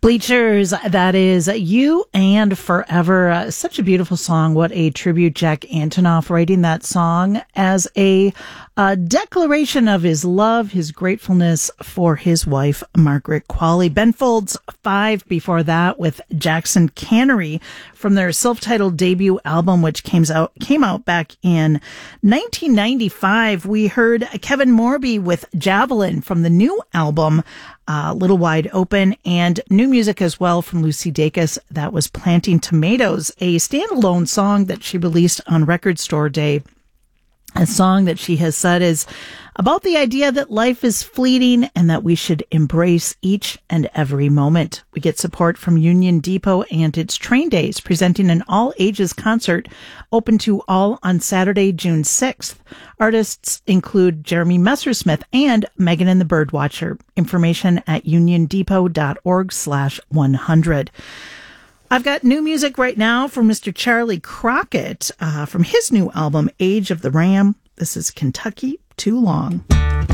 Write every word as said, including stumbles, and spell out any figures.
Bleachers, that is You and Forever. Uh, such a beautiful song. What a tribute. Jack Antonoff writing that song as a uh, declaration of his love, his gratefulness for his wife, Margaret Qualley. Ben Folds Five before that with Jackson Cannery from their self-titled debut album, which came out, came out back in nineteen ninety-five. We heard Kevin Morby with Javelin from the new album, Uh, Little Wide Open, and new music as well from Lucy Dacus. That was Planting Tomatoes, a standalone song that she released on Record Store Day. A song that she has said is about the idea that life is fleeting and that we should embrace each and every moment. We get support from Union Depot and its Train Days, presenting an all-ages concert open to all on Saturday, June sixth. Artists include Jeremy Messersmith and Megan and the Birdwatcher. Information at uniondepot.org slash 100. I've got new music right now from Mister Charlie Crockett uh, from his new album, Age of the Ram. This is Kentucky Too Long.